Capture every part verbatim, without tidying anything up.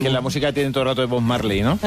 Que la música tiene todo el rato de Bob Marley, ¿no?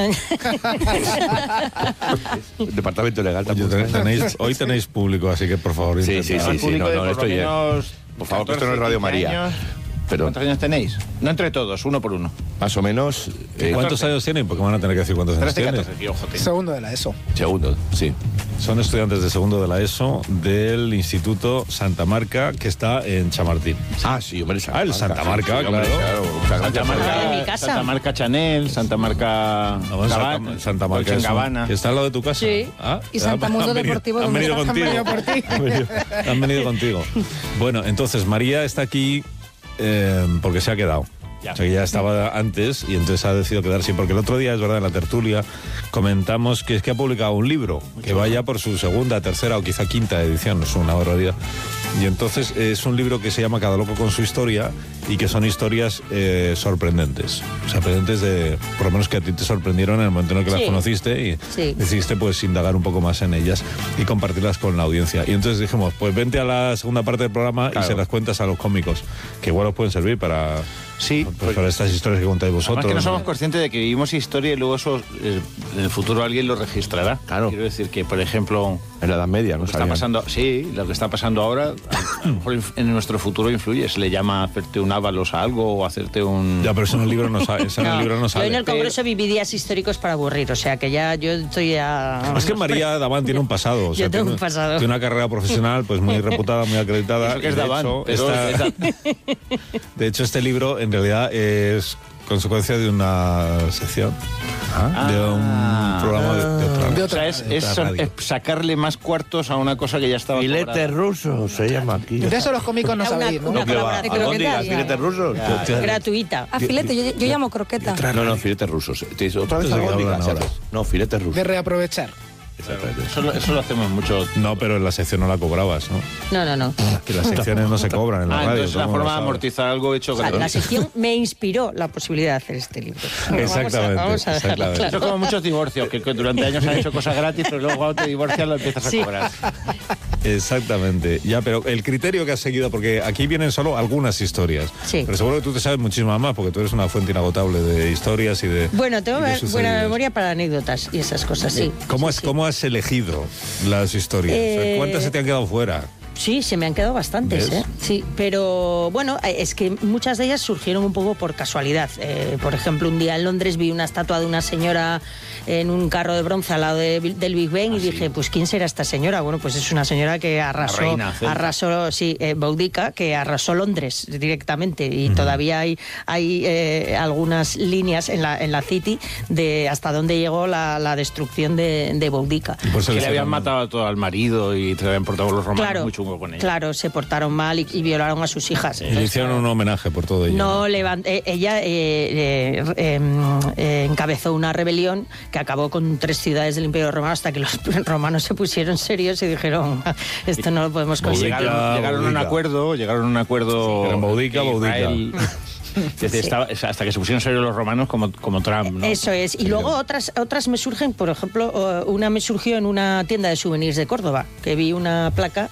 Departamento legal también. Oye, tenéis, hoy tenéis público, así que por favor. Sí, sí, sí, sí, no, no, esto ya. Por favor, que esto no es Radio María. Perdón. ¿Cuántos años tenéis? No entre todos, uno por uno. Más o menos. Eh, ¿Cuántos años tienen? Porque van a tener que decir cuántos años tienen. Segundo de la ESO. Segundo, sí. Son estudiantes de segundo de la ESO del Instituto Santa Marca, que está en Chamartín. Ah, sí, hombre. Ah, el Santa Marca, sí, claro. Hombre, claro. Santa Marca, de mi casa. Santa Marca Chanel, Santa Marca No, Santa, Santa Marca en es un- Gabbana. que está al lado de tu casa. Sí. Ah, Y Santa Mundo han venido- Deportivo, Han donde venido estás, han contigo. venido por ti. Han venido, han venido contigo. Bueno, entonces María está aquí eh, porque se ha quedado. Ya. O sea, que ya estaba antes y entonces ha decidido quedarse. Porque el otro día, es verdad, en la tertulia comentamos que es que ha publicado un libro que vaya por su segunda, tercera o quizá quinta edición, es una barbaridad. Y entonces es un libro que se llama Cada loco con su historia y que son historias eh, sorprendentes. Sorprendentes de, por lo menos que a ti te sorprendieron en el momento en el que Sí. las conociste y Sí. decidiste pues indagar un poco más en ellas y compartirlas con la audiencia. Y entonces dijimos, pues vente a la segunda parte del programa Claro. y se las cuentas a los cómicos, que igual os pueden servir para, Sí, pues, para estas historias que contáis vosotros. Además que no somos ¿no? conscientes de que vivimos historia y luego eso eh, en el futuro alguien lo registrará. Claro. Quiero decir que, por ejemplo, En la Edad Media, ¿no? lo que está sabían. pasando, sí, lo que está pasando ahora, a lo mejor en nuestro futuro influye. Se le llama hacerte un ávalos a algo o hacerte un... Ya, pero eso en el libro no sale. Eso en el No, libro no yo sale. en el Congreso viví días históricos para aburrir, o sea que ya yo estoy ya... Es que María Daván tiene un pasado. O sea, Yo tengo tiene, un pasado. Tiene una carrera profesional pues muy reputada, muy acreditada. Eso que y es de Daván, hecho, pero esta- es da- de hecho, este libro en realidad es consecuencia de una sección, de un programa de, de otra, De O sea, es, de es- otra radio. es sacarle más cuartos a una cosa que ya estaba Filete cobrada. ruso se llama aquí. De eso los cómicos no Una- sabéis, ¿no? una No, que va. colaboración. ¿Albóndigas, croquetas. filetes rusos? gratuita. Ah, filete, yo, yo llamo croqueta. No, no, filetes rusos. ¿Te dice ¿Otra vez Eso es lo que albóndigas? hablan ahora. No, filetes rusos. De reaprovechar. Exactamente. Eso, lo- eso lo hacemos mucho. No, pero en la sección no la cobrabas, ¿no? No, no, no. Que las secciones no se cobran en la Ah, radio. entonces es una todo el mundo forma lo de sabe. amortizar algo hecho O sea, la gratuito. sección me inspiró la posibilidad de hacer este libro. Exactamente, Vamos a, vamos a dejarlo exactamente. claro. Eso es como muchos divorcios, que que durante años han hecho cosas gratis, pero luego cuando te divorcias lo empiezas Sí. a cobrar. Exactamente. Ya, pero el criterio que has seguido, porque aquí vienen solo algunas historias. Sí. Pero seguro que tú te sabes muchísimas más, porque tú eres una fuente inagotable de historias y de. Bueno, tengo y de buena sucedidos. memoria para anécdotas y esas cosas, sí. ¿Cómo, Sí, has, sí. ¿Cómo has elegido las historias? O sea, Eh, ¿cuántas se te han quedado fuera? Sí, se me han quedado bastantes, ¿Ves? ¿eh? Sí, pero bueno, eh, es que muchas de ellas surgieron un poco por casualidad. Eh, por ejemplo, un día en Londres vi una estatua de una señora en un carro de bronce al lado de- del Big Ben y dije, pues ¿quién será esta señora? Bueno, pues es una señora que arrasó, reina celta. arrasó, sí, eh, Boudica, que arrasó Londres directamente y todavía hay, hay eh, algunas líneas en la, en la City de hasta dónde llegó la, la destrucción de, de Boudica. Y por eso Que les le habían eran- matado a todo al marido y te habían portado los romanos Claro, muy chungo con ella. claro, se portaron mal y, y violaron a sus hijas. Y le hicieron un homenaje por todo ello. No levan- eh, ella eh, eh, eh, eh, encabezó una rebelión que acabó con tres ciudades del Imperio Romano hasta que los romanos se pusieron serios y dijeron esto no lo podemos conseguir. Boudica, Llegaron, llegaron a un Boudica. acuerdo, llegaron a un acuerdo. Eran Boudica, que Boudica. Israel- desde Sí. estaba- hasta que se pusieron serios los romanos como, como Trump, ¿no? Eso es. Y luego otras otras me surgen, por ejemplo, eh, una me surgió en una tienda de souvenirs de Córdoba, que vi una placa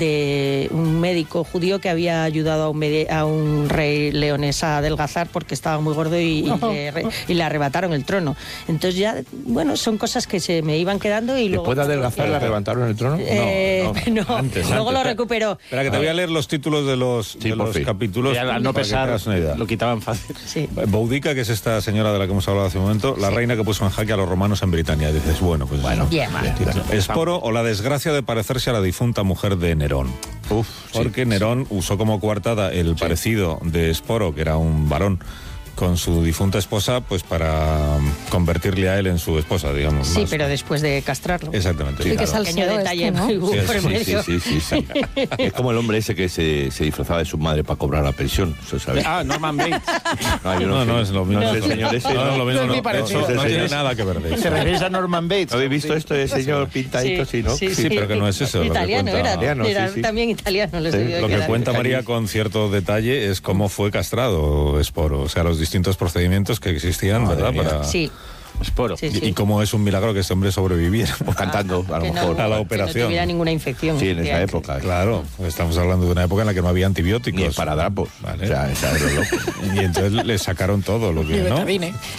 de un médico judío que había ayudado a un, medi- a un rey leonés a adelgazar porque estaba muy gordo y, y le, re- y le arrebataron el trono. Entonces ya, bueno, son cosas que se me iban quedando y luego... ¿Después de adelgazar eh, la levantaron el trono? eh, no, Antes, luego antes. lo recuperó. Espera, que te voy a leer los títulos de los, Sí, de por los fin. capítulos. Y al, al no para que te pesar, hagas una idea. lo quitaban fácil. Sí. Boudica, que es esta señora de la que hemos hablado hace un momento, la reina que puso en jaque a los romanos en Britania. Dices, bueno, pues bueno. Bien. Esporo o la desgracia de parecerse a la difunta mujer de Nerón. Uf, Porque Nerón usó como coartada el parecido de Esporo, que era un varón, con su difunta esposa, pues para convertirle a él en su esposa, digamos. Sí, más. pero después de castrarlo. Exactamente. Sí, que claro. sal- Pequeño Salseo detalle este, ¿no? muy Sí, por sí, medio. sí, sí, sí, sí. Es como el hombre ese que se, se disfrazaba de su madre para cobrar la pensión, ¿eso sabes? Ah, Norman Bates. No, yo No, sé. no es lo mismo. No, es el señor ese. No, no es lo mismo. No es No, ni parecido. Eso no Sí, tiene sí. nada que ver de ¿Se eso. refieres a Norman Bates? ¿No habéis visto esto? El señor pintadito, sí, ¿no? Sí, pero que no es eso. lo que Italiano cuenta- era, Italiano, era sí, sí. también italiano. Les Sí, debió Lo que quedar. cuenta María con cierto detalle es cómo fue castrado Esporo, o sea, los distintos procedimientos que existían, ¿verdad? mía. Para, Sí. Esporo. Sí, sí. Y, y cómo es un milagro que este hombre sobreviviera. Pues cantando, a lo Que no- mejor. a la que operación. no tuviera ninguna infección. Sí, en esa efectivamente. época. Claro, estamos hablando de una época en la que no había antibióticos. Ni esparadrapos. Vale. O sea, esa es lo loco. Y entonces le sacaron todo lo Y que, ¿no? betadine.